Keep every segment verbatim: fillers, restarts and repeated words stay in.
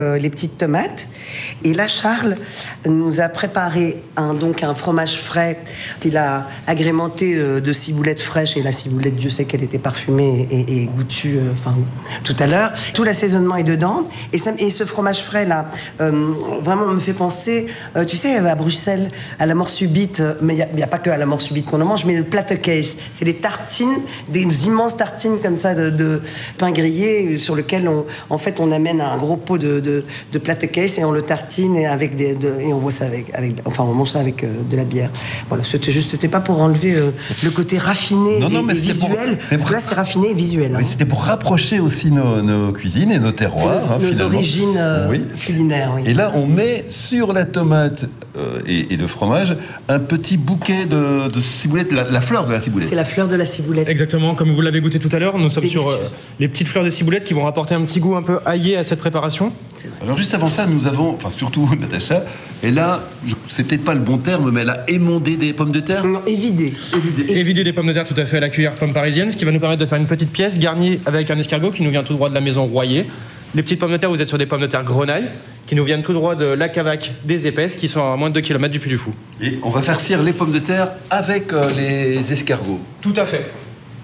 Euh, les petites tomates. Et là, Charles nous a préparé un, donc un fromage frais qu'il a agrémenté euh, de ciboulettes fraîches. Et la ciboulette, Dieu sait qu'elle était parfumée et, et goûtue euh, enfin, tout à l'heure. Tout l'assaisonnement est dedans. Et, ça, et ce fromage frais-là, euh, vraiment, me fait penser, euh, tu sais, à Bruxelles, à la mort subite. Mais il n'y a, a pas que à la mort subite qu'on en mange, mais le plattekees. C'est des tartines, des immenses tartines comme ça de, de pain grillé sur lequel, on, en fait, on amène un gros pot de, de de, de plattekees et on le tartine et, avec des, de, et on boit ça avec, avec, enfin on mange ça avec euh, de la bière. Voilà, c'était juste, c'était pas pour enlever euh, le côté raffiné non, et, non, mais et visuel, pour, parce que là c'est raffiné et visuel. Oui, hein. C'était pour rapprocher aussi nos, nos cuisines et nos terroirs. Nos, hein, nos origines euh, oui. culinaires. Oui. Et là on met sur la tomate euh, et, et le fromage un petit bouquet de, de ciboulette, la, la fleur de la ciboulette. C'est la fleur de la ciboulette. Exactement, comme vous l'avez goûté tout à l'heure, nous sommes Délicieux. sur euh, les petites fleurs de ciboulette qui vont rapporter un petit goût un peu aillé à cette préparation. Alors juste avant ça, nous avons, enfin surtout Natacha, et là, c'est peut-être pas le bon terme, mais elle a émondé des pommes de terre. Non, évidé. Évidé. Évidé des pommes de terre tout à fait à la cuillère pomme parisienne, ce qui va nous permettre de faire une petite pièce garnie avec un escargot qui nous vient tout droit de la maison Royer. Les petites pommes de terre, vous êtes sur des pommes de terre grenaille, qui nous viennent tout droit de la Cavaque des Épaisses, qui sont à moins de deux kilomètres du Puy du Fou. Et on va farcir les pommes de terre avec euh, les escargots. Tout à fait.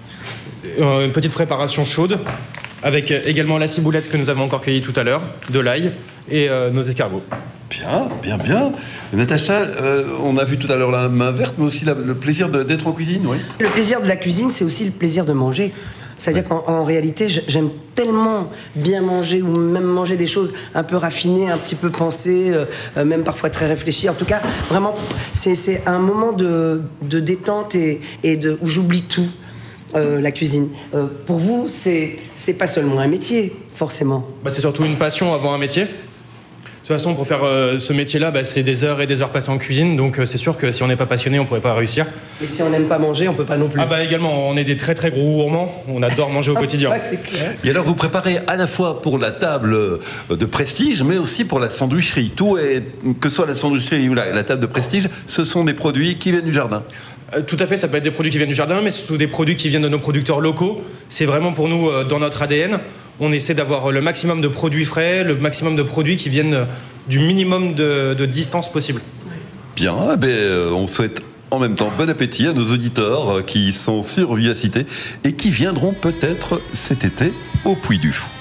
Euh, une petite préparation chaude, avec également la ciboulette que nous avons encore cueillie tout à l'heure, de l'ail et euh, nos escargots. Bien, bien, bien. Natacha, euh, on a vu tout à l'heure la main verte, mais aussi la, le plaisir de, d'être en cuisine, oui. Le plaisir de la cuisine, c'est aussi le plaisir de manger. C'est-à-dire qu'en en réalité, j'aime tellement bien manger, ou même manger des choses un peu raffinées, un petit peu pensées, euh, même parfois très réfléchies. En tout cas, vraiment, c'est, c'est un moment de, de détente et, et de, où j'oublie tout. Euh, la cuisine. Euh, pour vous, c'est, c'est pas seulement un métier, forcément. Bah, c'est surtout une passion avant un métier. De toute façon, pour faire euh, ce métier-là, bah, c'est des heures et des heures passées en cuisine, donc euh, c'est sûr que si on n'est pas passionné, on pourrait pas réussir. Et si on n'aime pas manger, on peut pas non plus. Ah bah également, on est des très très gros gourmands, on adore manger au quotidien. Ouais, c'est clair. Et alors, vous préparez à la fois pour la table de prestige, mais aussi pour la sandwicherie. Tout est, que ce soit la sandwicherie ou la, la table de prestige, ce sont des produits qui viennent du jardin. Tout à fait, ça peut être des produits qui viennent du jardin, mais surtout des produits qui viennent de nos producteurs locaux. C'est vraiment pour nous euh, dans notre A D N. On essaie d'avoir le maximum de produits frais, le maximum de produits qui viennent du minimum de, de distance possible. Bien, eh bien, on souhaite en même temps bon appétit à nos auditeurs qui sont sur Vivacité et qui viendront peut-être cet été au Puy du Fou.